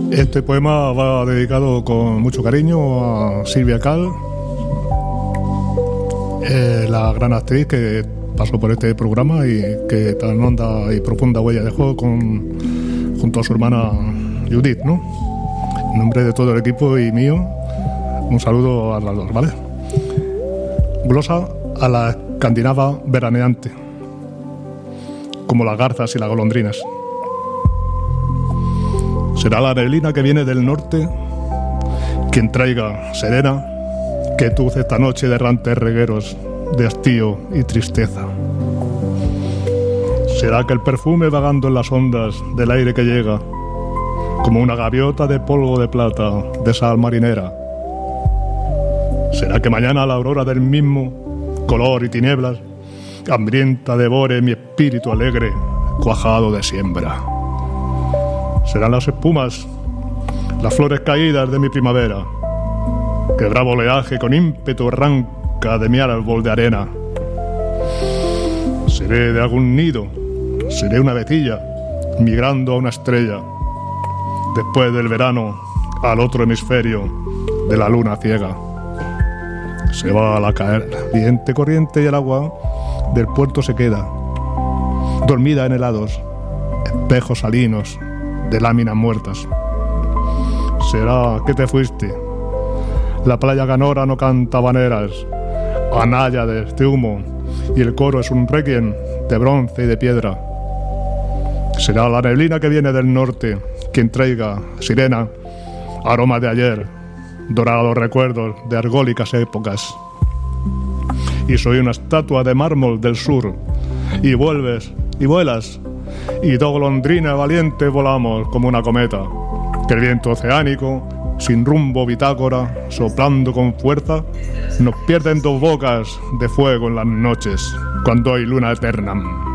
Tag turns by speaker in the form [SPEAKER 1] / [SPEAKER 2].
[SPEAKER 1] Este poema va dedicado con mucho cariño a Silvia Cal, la gran actriz que pasó por este programa y que tan honda y profunda huella dejó junto a su hermana Judith, ¿no? En nombre de todo el equipo y mío, un saludo a las dos, ¿vale? Glosa a la escandinava veraneante, como las garzas y las golondrinas. Será la neblina que viene del norte quien traiga serena quietud esta noche de errantes regueros de hastío y tristeza. Será que el perfume vagando en las ondas del aire que llega como una gaviota de polvo de plata de sal marinera. Será que mañana la aurora del mismo color y tinieblas hambrienta devore mi espíritu alegre cuajado de siembra. Serán las espumas, las flores caídas de mi primavera, que el bravo oleaje con ímpetu arranca de mi árbol de arena. Seré de algún nido, seré una vetilla, migrando a una estrella, después del verano al otro hemisferio de la luna ciega. Se va a la caliente corriente y el agua del puerto se queda, dormida en helados, espejos salinos de láminas muertas. Será que te fuiste. La playa canora no canta habaneras a náyades de humo y el coro es un requiem de bronce y de piedra. Será la neblina que viene del norte quien traiga, sirena, aroma de ayer, dorados recuerdos de argólicas épocas. Y soy una estatua de mármol del sur y vuelves y vuelas y dos golondrinas valientes volamos como una cometa, que el viento oceánico, sin rumbo bitácora, soplando con fuerza, nos pierde en dos bocas de fuego en las noches, cuando hay luna eterna.